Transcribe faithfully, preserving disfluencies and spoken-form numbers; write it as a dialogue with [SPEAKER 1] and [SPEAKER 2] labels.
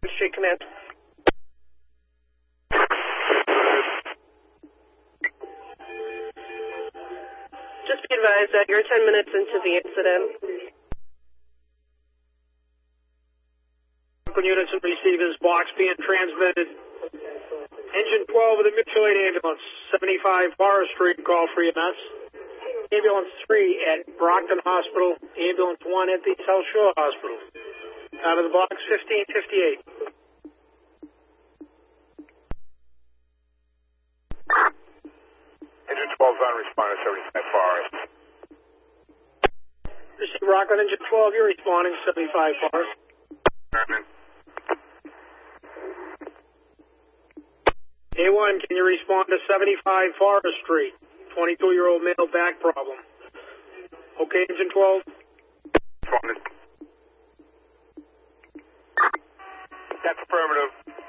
[SPEAKER 1] Street Command. Just be advised that you're ten minutes into the incident.
[SPEAKER 2] Units and receivers, box being transmitted. Engine twelve of the Mutual Aid Ambulance, seventy-five Forest Street, call for E M S. Ambulance three at Brockton Hospital, Ambulance one at the South Shore Hospital. Out of the box, fifteen fifty-eight.
[SPEAKER 3] Engine twelve on responder, seventy-five Forest.
[SPEAKER 2] Receive Rockland, Engine twelve, you're responding, seventy-five Forest. A one, can you respond to seventy-five Forest Street? twenty-two-year-old male back problem. Okay, Engine twelve?
[SPEAKER 3] Responded. That's affirmative.